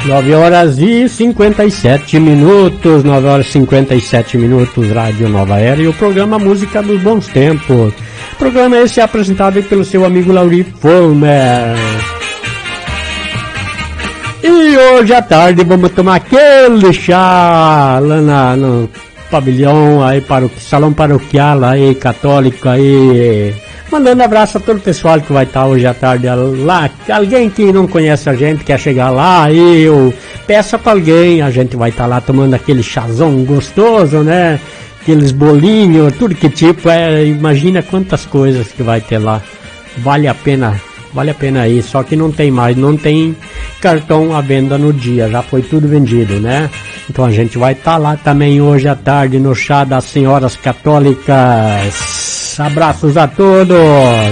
9 horas e 57 minutos, 9 horas e 57 minutos, Rádio Nova Era e o programa Música dos Bons Tempos. O programa esse é apresentado pelo seu amigo Lauri Fulmer. E hoje à tarde vamos tomar aquele chá lá no pavilhão, aí para o salão paroquial aí, católico aí. Mandando abraço a todo o pessoal que vai estar hoje à tarde lá. Alguém que não conhece a gente, quer chegar lá, aí eu peça para alguém, a gente vai estar lá tomando aquele chazão gostoso, né? Aqueles bolinhos, tudo que tipo, imagina quantas coisas que vai ter lá. Vale a pena ir, só que não tem mais, não tem cartão à venda no dia, já foi tudo vendido, né? Então a gente vai estar lá também hoje à tarde no chá das senhoras católicas. Abraços a todos!